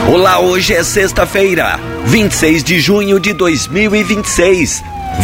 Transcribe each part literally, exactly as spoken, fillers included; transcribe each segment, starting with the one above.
Olá, hoje é sexta-feira, vinte e seis de junho de dois mil e vinte e seis.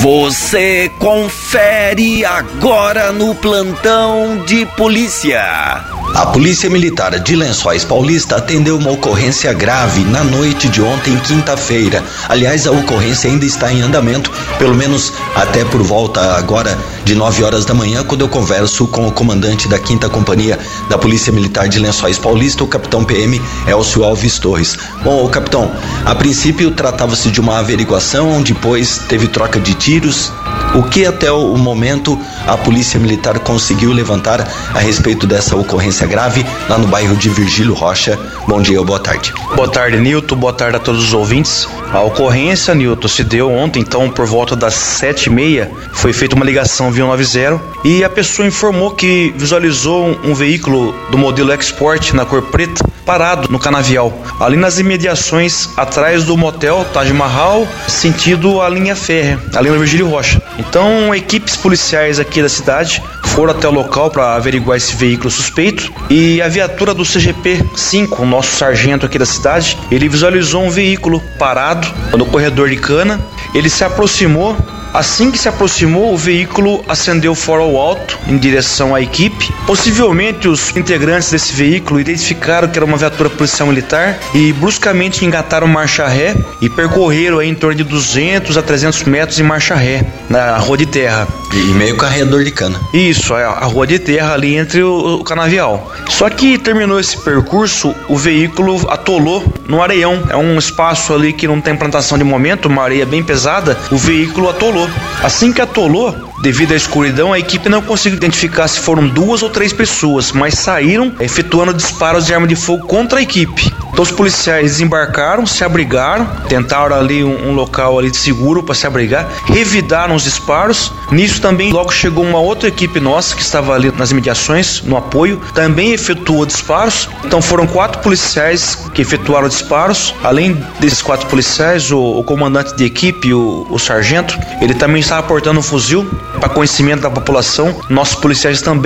Você confere agora no plantão de polícia. A Polícia Militar de Lençóis Paulista atendeu uma ocorrência grave na noite de ontem, quinta-feira. Aliás, a ocorrência ainda está em andamento, pelo menos até por volta agora de nove horas da manhã, quando eu converso com o comandante da quinta Companhia da Polícia Militar de Lençóis Paulista, o capitão P M Elcio Alves Torres. Bom, capitão, a princípio tratava-se de uma averiguação, depois teve troca de tiros. O que até o momento a Polícia Militar conseguiu levantar a respeito dessa ocorrência grave lá no bairro de Virgílio Rocha? Bom dia ou boa tarde. Boa tarde, Nilton. Boa tarde a todos os ouvintes. A ocorrência, Nilton, se deu ontem, então por volta das sete e meia, foi feita uma ligação via noventa e a pessoa informou que visualizou um, um veículo do modelo Export na cor preta parado no canavial, ali nas imediações atrás do motel Taj Mahal, sentido a linha férrea, ali no Virgílio Rocha. Então, equipes policiais aqui da cidade foram até o local para averiguar esse veículo suspeito, e a viatura do C G P cinco, o nosso sargento aqui da cidade, ele visualizou um veículo parado no corredor de cana. Ele se aproximou. Assim que se aproximou, o veículo acendeu o farol alto em direção à equipe. Possivelmente os integrantes desse veículo identificaram que era uma viatura policial militar e bruscamente engataram marcha ré e percorreram aí em torno de duzentos a trezentos metros em marcha ré na rua de terra. E meio corredor de cana. Isso, a, a rua de terra ali entre o, o canavial. Só que terminou esse percurso, o veículo atolou no areião. É um espaço ali que não tem plantação de momento, uma areia bem pesada. O veículo atolou. Assim que atolou, devido à escuridão, a equipe não conseguiu identificar se foram duas ou três pessoas, mas saíram efetuando disparos de arma de fogo contra a equipe. Então os policiais desembarcaram, se abrigaram, tentaram ali um, um local ali de seguro para se abrigar, revidaram os disparos. Nisso também logo chegou uma outra equipe nossa que estava ali nas imediações, no apoio, também efetuou disparos. Então foram quatro policiais que efetuaram disparos. Além desses quatro policiais, o, o comandante de equipe, o, o sargento, ele também estava portando um fuzil para conhecimento da população. Nossos policiais também